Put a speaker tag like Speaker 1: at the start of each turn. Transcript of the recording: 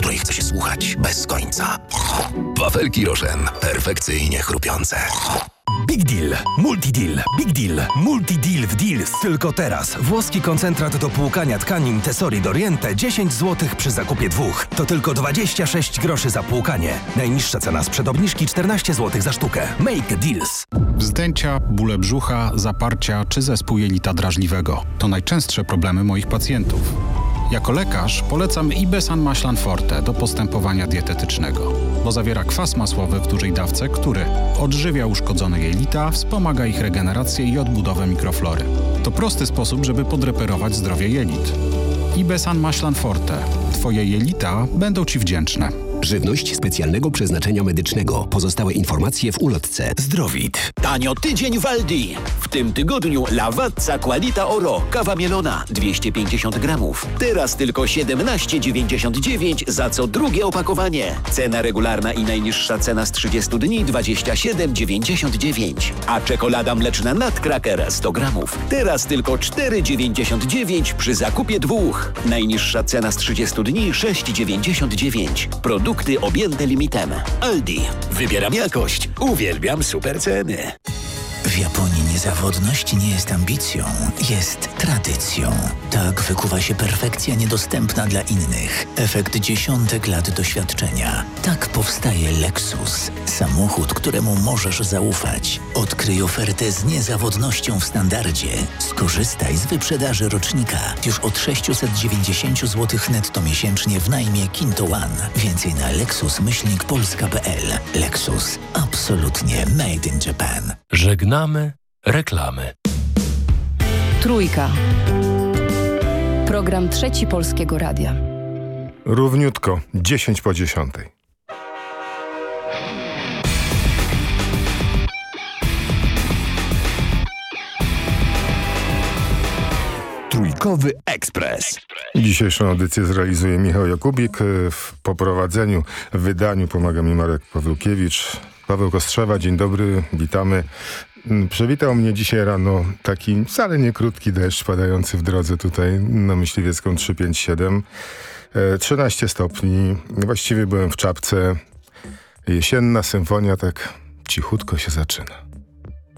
Speaker 1: dużo i chce się słuchać bez końca. Wafelki Rożen. Perfekcyjnie chrupiące.
Speaker 2: Big Deal, Multideal, Big Deal, Multideal w Deals. Tylko teraz. Włoski koncentrat do płukania tkanin Tesori Doriente 10 zł przy zakupie 2. To tylko 26 groszy za płukanie. Najniższa cena sprzed obniżki 14 zł za sztukę. Make deals.
Speaker 3: Wzdęcia, bóle brzucha, zaparcia czy zespół jelita drażliwego. To najczęstsze problemy moich pacjentów. Jako lekarz polecam Ibesan Maślan Forte do postępowania dietetycznego, bo zawiera kwas masłowy w dużej dawce, który odżywia uszkodzone jelita, wspomaga ich regenerację i odbudowę mikroflory. To prosty sposób, żeby podreperować zdrowie jelit. Ibesan Maślan Forte. Twoje jelita będą Ci wdzięczne.
Speaker 1: Żywność specjalnego przeznaczenia medycznego. Pozostałe informacje w ulotce. Zdrowit.
Speaker 4: Tanio tydzień w Aldi. W tym tygodniu Lavazza Qualita Oro. Kawa mielona 250 gramów. Teraz tylko 17,99 za co drugie opakowanie. Cena regularna i najniższa cena z 30 dni 27,99. A czekolada mleczna Nutcracker 100 gramów. Teraz tylko 4,99 przy zakupie 2. Najniższa cena z 30 dni 6,99. Produkty objęte limitem. Aldi. Wybieram jakość. Uwielbiam super ceny.
Speaker 5: W Japonii niezawodność nie jest ambicją, jest tradycją. Tak wykuwa się perfekcja niedostępna dla innych. Efekt dziesiątek lat doświadczenia. Tak powstaje Lexus. Samochód, któremu możesz zaufać. Odkryj ofertę z niezawodnością w standardzie. Skorzystaj z wyprzedaży rocznika. Już od 690 zł netto miesięcznie w najmie Kinto One. Więcej na lexus-polska.pl. Lexus. Absolutnie made in Japan.
Speaker 6: Żegnamy reklamy.
Speaker 7: Trójka. Program Trzeci Polskiego Radia.
Speaker 8: Równiutko, 10:10.
Speaker 1: Trójkowy Ekspres.
Speaker 8: Dzisiejszą audycję zrealizuje Michał Jakubik. W poprowadzeniu, w wydaniu pomaga mi Marek Pawlukiewicz. Paweł Kostrzewa, dzień dobry, witamy. Przywitał mnie dzisiaj rano taki wcale nie krótki deszcz padający w drodze tutaj na Myśliwiecką 357. 13 stopni. Właściwie byłem w czapce. Jesienna symfonia tak cichutko się zaczyna.